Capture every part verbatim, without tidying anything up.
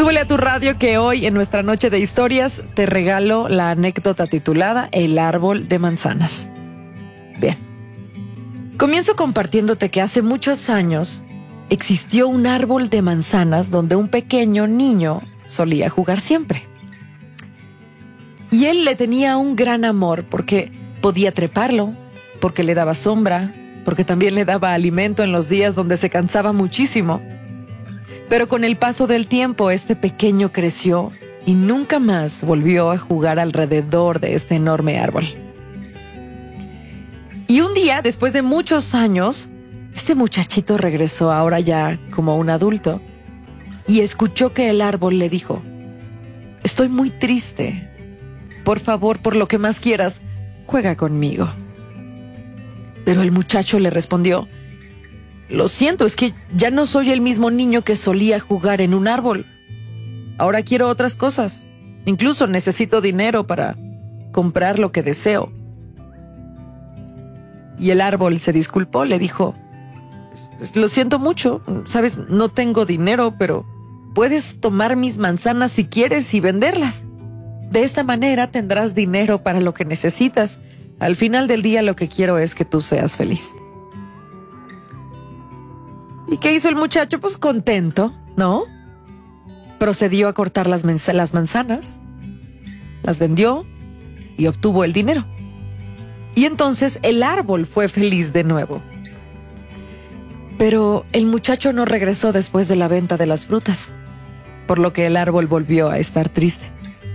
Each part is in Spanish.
Súbele a tu radio que hoy en nuestra noche de historias te regalo la anécdota titulada El árbol de manzanas. Bien. Comienzo compartiéndote que hace muchos años existió un árbol de manzanas donde un pequeño niño solía jugar siempre. Y él le tenía un gran amor porque podía treparlo, porque le daba sombra, porque también le daba alimento en los días donde se cansaba muchísimo. Pero con el paso del tiempo, este pequeño creció y nunca más volvió a jugar alrededor de este enorme árbol. Y un día, después de muchos años, este muchachito regresó ahora ya como un adulto y escuchó que el árbol le dijo: estoy muy triste. Por favor, por lo que más quieras, juega conmigo. Pero el muchacho le respondió: lo siento, es que ya no soy el mismo niño que solía jugar en un árbol. Ahora quiero otras cosas. Incluso necesito dinero para comprar lo que deseo. Y el árbol se disculpó, le dijo: lo siento mucho, sabes, no tengo dinero, pero puedes tomar mis manzanas si quieres y venderlas. De esta manera tendrás dinero para lo que necesitas. Al final del día lo que quiero es que tú seas feliz. ¿Y qué hizo el muchacho? Pues contento, ¿no? Procedió a cortar las, manz- las manzanas, las vendió y obtuvo el dinero. Y entonces el árbol fue feliz de nuevo. Pero el muchacho no regresó después de la venta de las frutas, por lo que el árbol volvió a estar triste.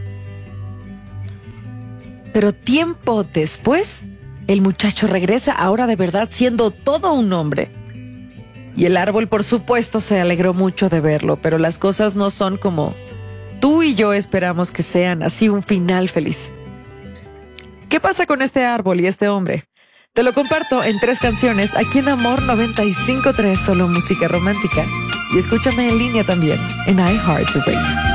Pero tiempo después, el muchacho regresa ahora de verdad siendo todo un hombre. Y el árbol, por supuesto, se alegró mucho de verlo, pero las cosas no son como tú y yo esperamos que sean, así un final feliz. ¿Qué pasa con este árbol y este hombre? Te lo comparto en tres canciones aquí en Amor noventa y cinco punto tres, solo música romántica. Y escúchame en línea también en iHeartRadio.